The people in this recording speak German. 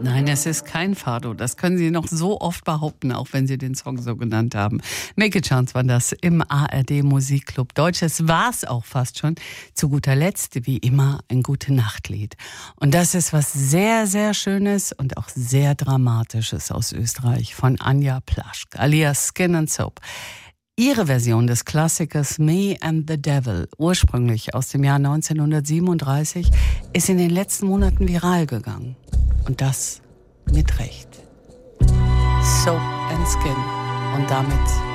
Nein, es ist kein Fado. Das können Sie noch so oft behaupten, auch wenn Sie den Song so genannt haben. Make a Chance war das im ARD Musikclub Deutsches. War es auch fast schon. Zu guter Letzt, wie immer, ein Gute-Nacht-Lied. Und das ist was sehr, sehr Schönes und auch sehr Dramatisches aus Österreich von Anja Plaschk, alias Skin and Soap. Ihre Version des Klassikers Me and the Devil, ursprünglich aus dem Jahr 1937, ist in den letzten Monaten viral gegangen. Und das mit Recht. Soap and Skin. Und damit